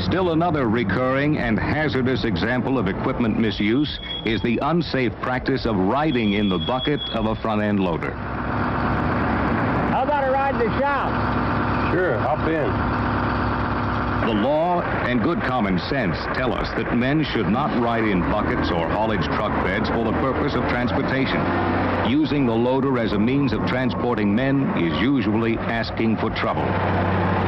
Still another recurring and hazardous example of equipment misuse is the unsafe practice of riding in the bucket of a front-end loader. How about a ride in the shop? Sure, hop in. The law and good common sense tell us that men should not ride in buckets or haulage truck beds for the purpose of transportation. Using the loader as a means of transporting men is usually asking for trouble.